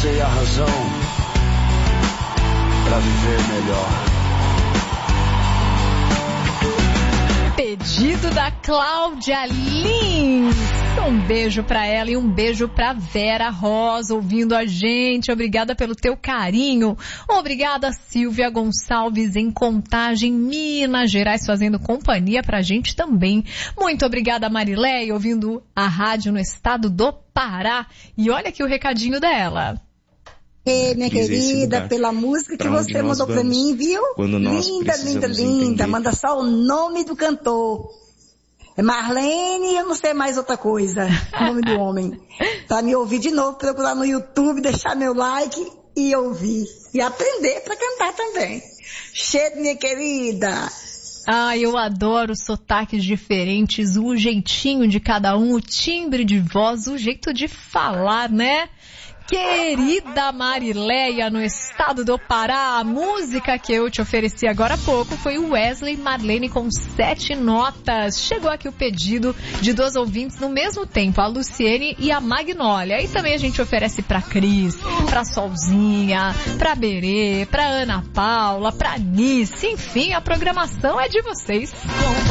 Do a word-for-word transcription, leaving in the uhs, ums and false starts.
sei a razão pra viver melhor. Pedido da Cláudia Lins. Um beijo pra ela e um beijo pra Vera Rosa ouvindo a gente. Obrigada pelo teu carinho. Obrigada, Silvia Gonçalves em Contagem, Minas Gerais, fazendo companhia pra gente também. Muito obrigada, Marileia, ouvindo a rádio no estado do Pará. E olha aqui o recadinho dela. Ei, minha querida, pela música que você mandou pra mim, viu? Linda, linda, linda. Manda só o nome do cantor. É Marlene, eu não sei mais outra coisa. O nome do homem. Pra me ouvir de novo, procurar no YouTube, deixar meu like e ouvir. E aprender pra cantar também. Cheiro, minha querida. Ah, eu adoro os sotaques diferentes, o jeitinho de cada um, o timbre de voz, o jeito de falar, né? Querida Marileia, no estado do Pará, a música que eu te ofereci agora há pouco foi o Wesley Marlene com sete notas. Chegou aqui o pedido de duas ouvintes no mesmo tempo, a Luciene e a Magnólia. E também a gente oferece pra Cris, pra Solzinha, pra Berê, pra Ana Paula, pra Nice, enfim, a programação é de vocês.